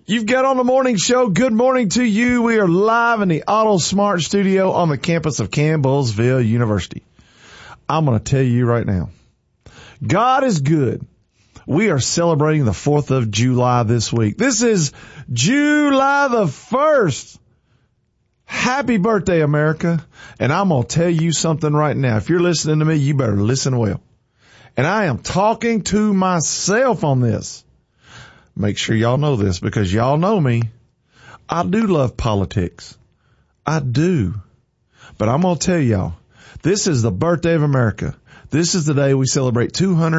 You've got on the morning show. Good morning to you. We are live in the Auto Smart studio on the campus of Campbellsville University. I'm going to tell you right now, God is good. We are celebrating the 4th of July this week. This is July the 1st. Happy birthday, America. And I'm going to tell you something right now. If you're listening to me, you better listen well. And I am talking to myself on this. Make sure y'all know this because y'all know me. I do love politics. I do. But I'm going to tell y'all, this is the birthday of America. This is the day we celebrate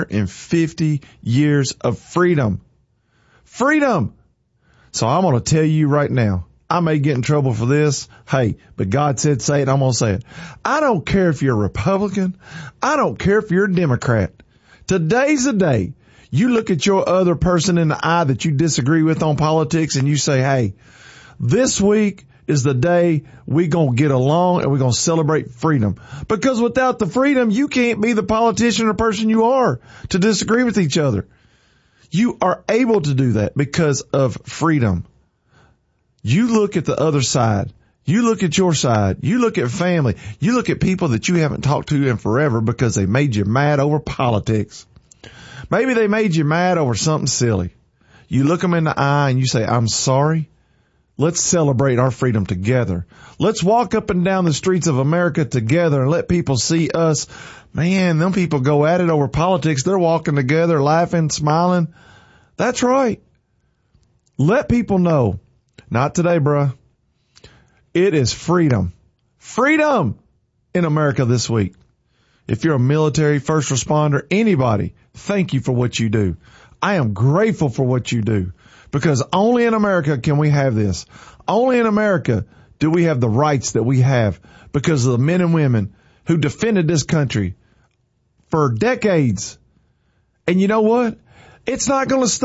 250 years of freedom. Freedom. So I'm going to tell you right now, I may get in trouble for this. Hey, but God said say it, I'm going to say it. I don't care if you're a Republican. I don't care if you're a Democrat. Today's the day. You look at your other person in the eye that you disagree with on politics and you say, hey, this week is the day we gonna get along and we're gonna celebrate freedom. Because without the freedom, you can't be the politician or person you are to disagree with each other. You are able to do that because of freedom. You look at the other side. You look at your side. You look at family. You look at people that you haven't talked to in forever because they made you mad over politics. Maybe they made you mad over something silly. You look them in the eye and you say, I'm sorry. Let's celebrate our freedom together. Let's walk up and down the streets of America together and let people see us. Man, them people go at it over politics. They're walking together, laughing, smiling. That's right. Let people know. Not today, bruh. It is freedom. Freedom in America this week. If you're a military, first responder, anybody, thank you for what you do. I am grateful for what you do because only in America can we have this. Only in America do we have the rights that we have because of the men and women who defended this country for decades. And you know what? It's not going to stop.